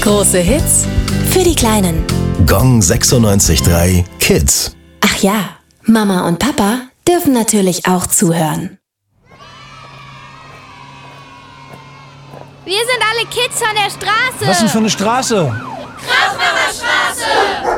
Große Hits für die Kleinen. Gong 96.3 Kids. Ach ja, Mama und Papa dürfen natürlich auch zuhören. Wir sind alle Kids von der Straße. Was denn für eine Straße? Kraftmacherstraße.